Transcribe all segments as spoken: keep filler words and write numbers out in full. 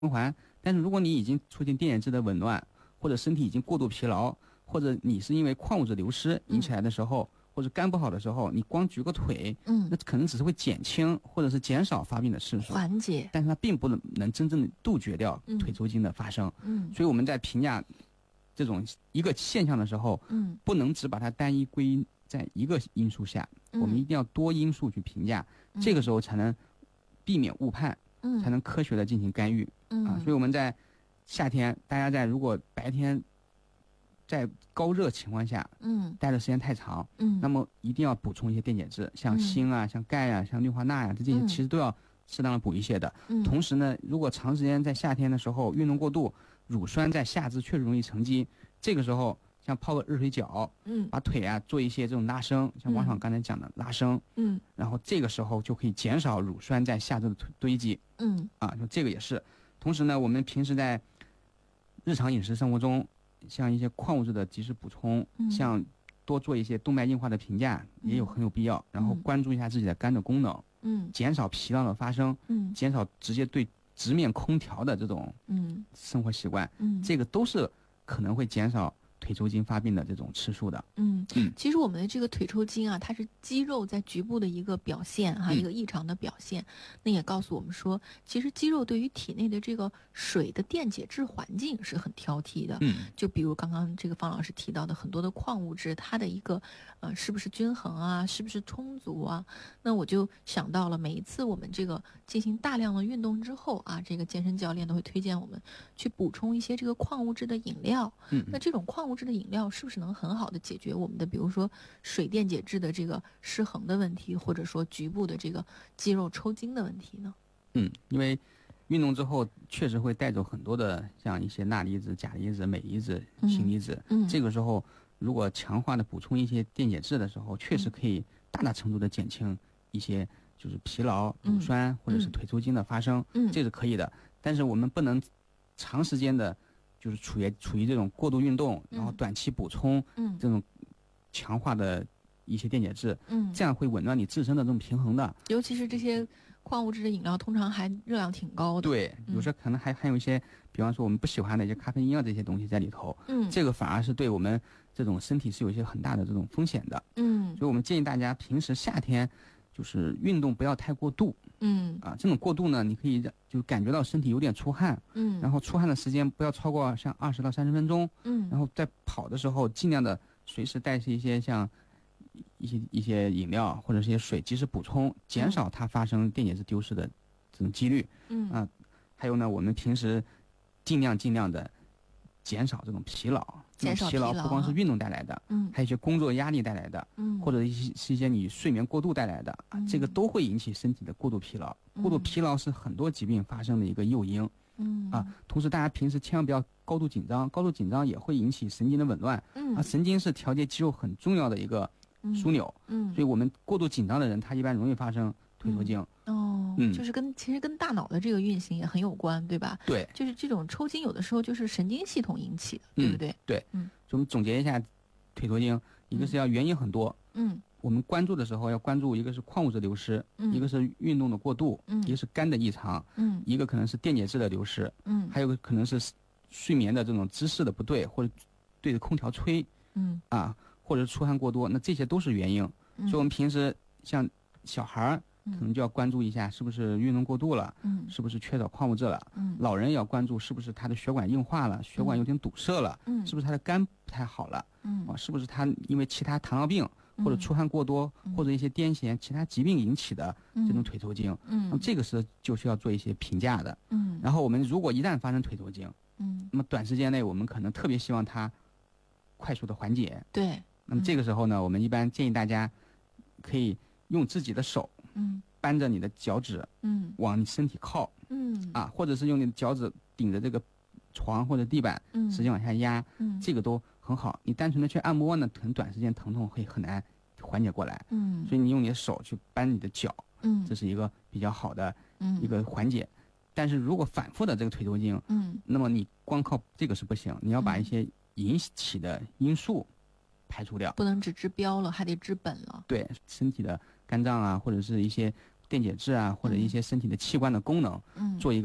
环。但是如果你已经出现电解质的紊乱，或者身体已经过度疲劳，或者你是因为矿物质流失引起来的时候，嗯、或者肝不好的时候，你光举个腿， 嗯， 那可能只是会减轻或者是减少发病的次数， 缓解， 但是它并不能能真正的杜绝掉腿抽筋的发生。 嗯， 所以我们在评价这种一个现象的时候， 嗯， 不能只把它单一归因在一个因素下， 嗯、 我们一定要多因素去评价，嗯、这个时候才能避免误判， 嗯， 才能科学的进行干预。 嗯啊，所以我们在夏天，大家在如果白天在高热情况下， 嗯， 待的时间太长， 嗯， 那么一定要补充一些电解质，像锌啊、嗯、像钙啊、像氯化钠呀、啊，这些其实都要适当的补一些的。 嗯， 同时呢，如果长时间在夏天的时候运动过度，乳酸在下肢确实容易沉积，这个时候像泡个热水脚， 嗯， 把腿啊做一些这种拉伸，像王爽刚才讲的拉伸， 嗯， 然后这个时候就可以减少乳酸在下肢的堆积， 嗯， 啊，就这个也是。同时呢，我们平时在日常饮食生活中，像一些矿物质的及时补充， 嗯、 像多做一些动脉硬化的评价，也有很有必要。嗯、然后关注一下自己的肝的功能， 嗯， 减少疲劳的发生， 嗯， 减少直接对直面空调的这种嗯生活习惯， 嗯， 这个都是可能会减少腿抽筋发病的这种次数的。 嗯嗯，其实我们的这个腿抽筋啊，它是肌肉在局部的一个表现哈、啊， 嗯、 一个异常的表现。那也告诉我们说，其实肌肉对于体内的这个水的电解质环境是很挑剔的。 嗯， 就比如刚刚这个方老师提到的很多的矿物质，它的一个呃是不是均衡啊，是不是充足啊？那我就想到了，每一次我们这个进行大量的运动之后啊，这个健身教练都会推荐我们去补充一些这个矿物质的饮料。 嗯， 那这种矿物质的饮料是不是能很好的解决我们的比如说水电解质的这个失衡的问题，或者说局部的这个肌肉抽筋的问题呢？ 嗯，因为运动之后确实会带走很多的像一些钠离子、钾离子、镁离子、锌离子， 嗯， 这个时候如果强化的补充一些电解质的时候，确实可以大大程度的减轻一些就是疲劳、乳酸、 嗯、 或者是腿抽筋的发生， 嗯， 这是可以的。但是我们不能长时间的就是处于处于这种过度运动，然后短期补充， 嗯， 这种强化的一些电解质， 嗯， 这样会紊乱你自身的这种平衡的。 尤其是这些矿物质的饮料，通常还热量挺高的。 对，有时候可能还还有一些，比方说我们不喜欢的一些咖啡因啊这些东西在里头， 嗯， 这个反而是对我们这种身体是有一些很大的这种风险的。 嗯， 所以我们建议大家平时夏天就是运动不要太过度。 嗯， 啊，这种过度呢，你可以就感觉到身体有点出汗， 嗯， 然后出汗的时间不要超过像二十到三十分钟， 嗯， 然后在跑的时候尽量的随时带一些像一些一些饮料或者是一些水及时补充，减少它发生电解质丢失的这种几率。 嗯啊，还有呢，我们平时尽量尽量的减少这种疲劳， 减少疲劳不光是运动带来的， 嗯， 还有一些工作压力带来的， 嗯， 或者一些是一些你睡眠过度带来的，啊， 嗯、 这个都会引起身体的过度疲劳。 嗯、 过度疲劳是很多疾病发生的一个诱因。 嗯啊，同时大家平时千万不要高度紧张，高度紧张也会引起神经的紊乱。 嗯啊，神经是调节肌肉很重要的一个枢纽。 嗯， 所以我们过度紧张的人，他一般容易发生腿抽筋。 嗯、哦，嗯，就是跟其实跟大脑的这个运行也很有关，对吧？ 对， 就是这种抽筋有的时候就是神经系统引起的，对不对？ 嗯、对， 嗯， 所以我们总结一下，腿抽筋一个是要原因很多， 嗯， 我们关注的时候要关注一个是矿物质流失， 嗯， 一个是运动的过度， 嗯， 一个是肝的异常， 嗯， 一个可能是电解质的流失， 嗯， 还有个可能是睡眠的这种姿势的不对，或者对着空调吹， 嗯， 啊，或者出汗过多，那这些都是原因。 嗯、 所以我们平时像小孩儿，可能就要关注一下是不是运动过度了， 嗯， 是不是缺少矿物质了， 嗯， 老人也要关注是不是他的血管硬化了，血管有点堵塞了， 嗯， 是不是他的肝不太好了， 嗯， 啊，是不是他因为其他糖尿病或者出汗过多、 嗯、 或者一些癫痫其他疾病引起的这种腿抽筋， 嗯， 那么这个是就需要做一些评价的， 嗯， 然后我们如果一旦发生腿抽筋， 嗯， 那么短时间内我们可能特别希望它快速的缓解， 对， 那么这个时候呢，嗯、我们一般建议大家可以用自己的手， 嗯， 扳着你的脚趾， 嗯， 往你身体靠， 嗯， 啊，或者是用你的脚趾顶着这个床或者地板， 嗯， 使劲往下压， 嗯， 这个都很好。你单纯的去按摩呢，可能短时间疼痛会很难缓解过来， 嗯， 所以你用你的手去扳你的脚， 嗯， 这是一个比较好的一个缓解。嗯、但是如果反复的这个腿抽筋， 嗯， 那么你光靠这个是不行，你要把一些引起的因素排除掉， 不能只治标了，还得治本了。 对，身体的肝脏啊，或者是一些电解质啊，或者一些身体的器官的功能， 嗯， 做一个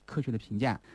科学的评价。